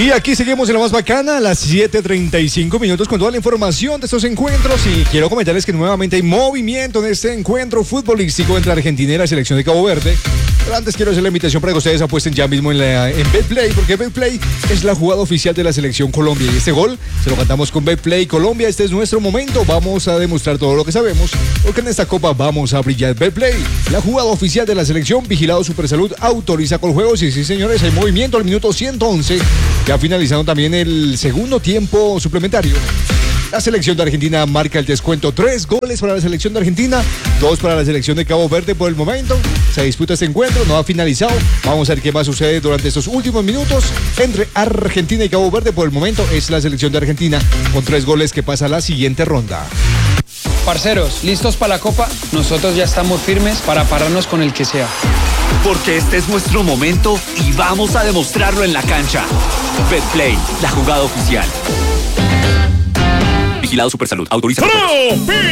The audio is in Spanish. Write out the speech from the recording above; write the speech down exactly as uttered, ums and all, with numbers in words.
Y aquí seguimos en la más bacana, a las siete treinta y cinco minutos con toda la información de estos encuentros. Y quiero comentarles que nuevamente hay movimiento en este encuentro futbolístico entre Argentina y la selección de Cabo Verde. Pero antes quiero hacer la invitación para que ustedes apuesten ya mismo en, la, en BetPlay, porque BetPlay es la jugada oficial de la selección Colombia. Y este gol se lo cantamos con BetPlay Colombia. Este es nuestro momento. Vamos a demostrar todo lo que sabemos, porque en esta copa vamos a brillar. BetPlay, la jugada oficial de la selección. Vigilado Supersalud, autoriza con juegos. Y sí, señores, hay movimiento al minuto ciento once. Ya finalizando también el segundo tiempo suplementario. La selección de Argentina marca el descuento. Tres goles para la selección de Argentina, dos para la selección de Cabo Verde por el momento. Se disputa este encuentro, no ha finalizado. Vamos a ver qué más sucede durante estos últimos minutos entre Argentina y Cabo Verde. Por el momento es la selección de Argentina con tres goles que pasa a la siguiente ronda. Parceros, ¿listos para la Copa? Nosotros ya estamos firmes para pararnos con el que sea. Porque este es nuestro momento y vamos a demostrarlo en la cancha. BetPlay, la jugada oficial. Vigilado Supersalud, autoriza.